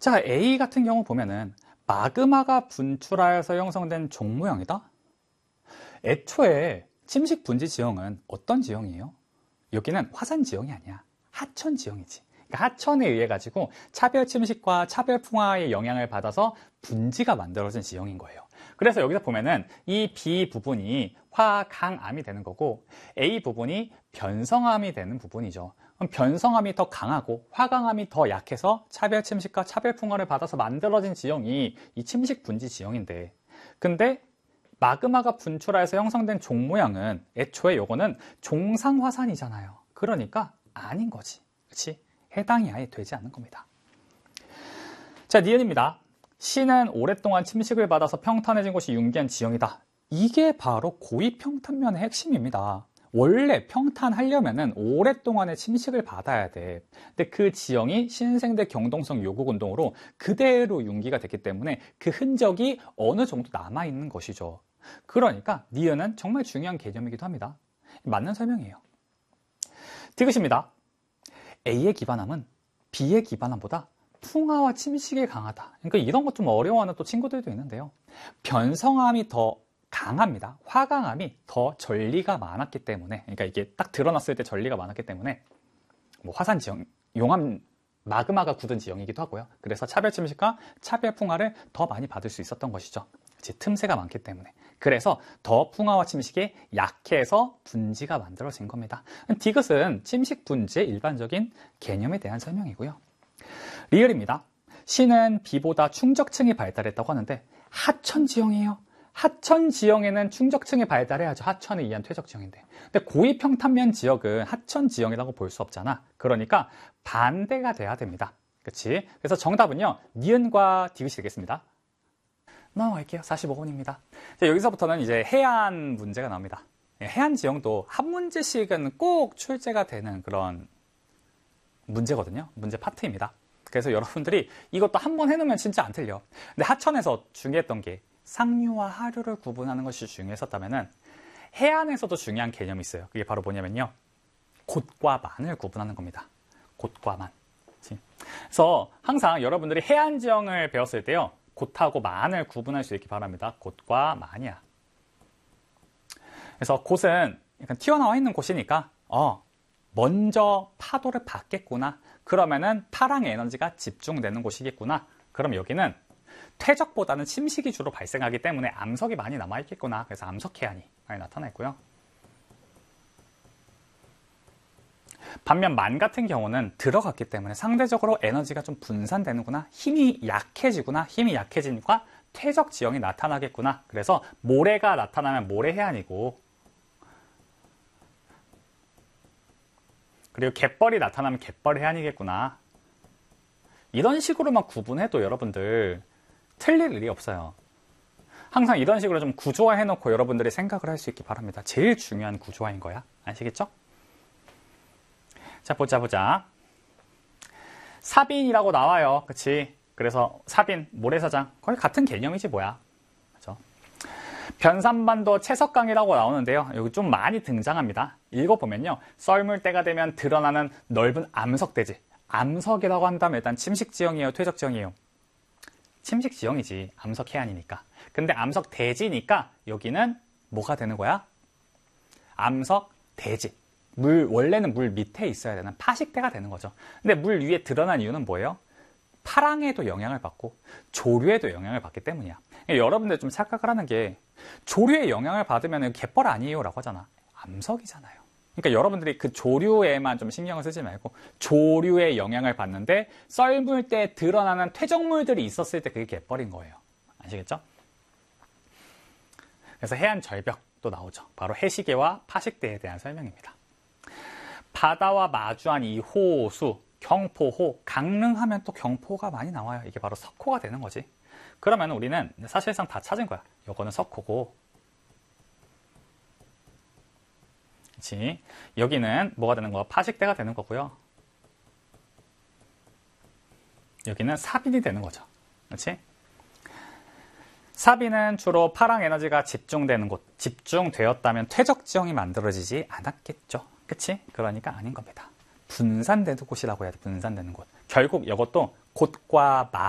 자, A 같은 경우 보면은 마그마가 분출하여서 형성된 종 모양이다. 애초에 침식 분지 지형은 어떤 지형이에요? 여기는 화산 지형이 아니야. 하천 지형이지. 그러니까 하천에 의해 가지고 차별 침식과 차별 풍화의 영향을 받아서 분지가 만들어진 지형인 거예요. 그래서 여기서 보면은 이 B 부분이 화강암이 되는 거고 A 부분이 변성암이 되는 부분이죠. 그럼 변성암이 더 강하고 화강암이 더 약해서 차별 침식과 차별 풍화를 받아서 만들어진 지형이 이 침식 분지 지형인데, 근데 마그마가 분출하여서 형성된 종 모양은 애초에 요거는 종상화산이잖아요. 그러니까 아닌 거지. 그렇지? 해당이 아예 되지 않는 겁니다. 자, 니은입니다. C는 오랫동안 침식을 받아서 평탄해진 곳이 융기한 지형이다. 이게 바로 고위평탄면의 핵심입니다. 원래 평탄하려면은 오랫동안의 침식을 받아야 돼. 근데 그 지형이 신생대 경동성 요국 운동으로 그대로 융기가 됐기 때문에 그 흔적이 어느 정도 남아있는 것이죠. 그러니까 니은은 정말 중요한 개념이기도 합니다. 맞는 설명이에요. 디귿입니다. A의 기반함은 B의 기반함보다 풍화와 침식이 강하다. 그러니까 이런 것 좀 어려워하는 또 친구들도 있는데요. 변성암이 더 강합니다. 화강암이 더 전리가 많았기 때문에, 그러니까 이게 딱 드러났을 때 전리가 많았기 때문에 뭐 화산 지형, 용암 마그마가 굳은 지형이기도 하고요. 그래서 차별 침식과 차별 풍화를 더 많이 받을 수 있었던 것이죠. 틈새가 많기 때문에. 그래서 더 풍화와 침식이 약해서 분지가 만들어진 겁니다. 디귿은 침식 분지의 일반적인 개념에 대한 설명이고요. 리을입니다. C는 B보다 충적층이 발달했다고 하는데 하천 지형이에요. 하천 지형에는 충적층이 발달해야죠. 하천에 의한 퇴적 지형인데. 근데 고위평탄면 지역은 하천 지형이라고 볼 수 없잖아. 그러니까 반대가 돼야 됩니다. 그치? 그래서 정답은요, 니은과 디귿이 되겠습니다. 넘어갈게요. 45번입니다. 여기서부터는 이제 해안 문제가 나옵니다. 해안 지형도 한 문제씩은 꼭 출제가 되는 그런 문제거든요. 문제 파트입니다. 그래서 여러분들이 이것도 한번 해놓으면 진짜 안 틀려. 근데 하천에서 중요했던 게 상류와 하류를 구분하는 것이 중요했었다면은 해안에서도 중요한 개념이 있어요. 그게 바로 뭐냐면요, 곶과 만을 구분하는 겁니다. 곶과 만. 그래서 항상 여러분들이 해안 지형을 배웠을 때요, 곶하고 만을 구분할 수 있기 바랍니다. 곶과 만이야. 그래서 곶은 약간 튀어나와 있는 곳이니까 먼저 파도를 받겠구나. 그러면은 파랑의 에너지가 집중되는 곳이겠구나. 그럼 여기는 퇴적보다는 침식이 주로 발생하기 때문에 암석이 많이 남아있겠구나. 그래서 암석해안이 많이 나타나 있고요. 반면 만 같은 경우는 들어갔기 때문에 상대적으로 에너지가 좀 분산되는구나. 힘이 약해지구나. 힘이 약해지니까 퇴적 지형이 나타나겠구나. 그래서 모래가 나타나면 모래해안이고, 그리고 갯벌이 나타나면 갯벌해안이겠구나. 이런 식으로만 구분해도 여러분들 틀릴 일이 없어요. 항상 이런 식으로 좀 구조화 해놓고 여러분들이 생각을 할 수 있기 바랍니다. 제일 중요한 구조화인 거야. 아시겠죠? 자, 보자. 사빈이라고 나와요. 그치? 그래서 사빈, 모래사장, 거의 같은 개념이지 뭐야. 그죠? 변산반도 채석강이라고 나오는데요. 여기 좀 많이 등장합니다. 읽어보면요, 썰물 때가 되면 드러나는 넓은 암석대지. 암석이라고 한다면 일단 침식지형이에요, 퇴적지형이에요? 침식지형이지. 암석해안이니까. 근데 암석대지니까 여기는 뭐가 되는 거야? 암석대지. 원래는 물 밑에 있어야 되는 파식대가 되는 거죠. 근데 물 위에 드러난 이유는 뭐예요? 파랑에도 영향을 받고 조류에도 영향을 받기 때문이야. 여러분들 좀 착각을 하는 게, 조류에 영향을 받으면 갯벌 아니에요 라고 하잖아. 암석이잖아요. 그러니까 여러분들이 그 조류에만 좀 신경을 쓰지 말고 조류에 영향을 받는데 썰물 때 드러나는 퇴적물들이 있었을 때 그게 갯벌인 거예요. 아시겠죠? 그래서 해안 절벽도 나오죠. 바로 해시계와 파식대에 대한 설명입니다. 바다와 마주한 이 호수, 경포호, 강릉하면 또 경포가 많이 나와요. 이게 바로 석호가 되는 거지. 그러면 우리는 사실상 다 찾은 거야. 요거는 석호고, 그렇지? 여기는 뭐가 되는 거야? 파식대가 되는 거고요. 여기는 사빈이 되는 거죠. 그렇지? 사빈은 주로 파랑 에너지가 집중되는 곳, 집중되었다면 퇴적 지형이 만들어지지 않았겠죠. 그치? 그러니까 아닌 겁니다. 분산되는 곳이라고 해야 돼. 분산되는 곳. 결국 이것도 곶과 마